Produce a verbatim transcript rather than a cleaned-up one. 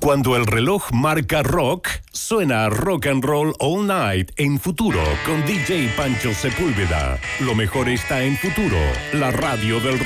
Cuando el reloj marca rock, suena Rock and Roll All Night en Futuro con D J Pancho Sepúlveda. Lo mejor está en Futuro, la radio del rock.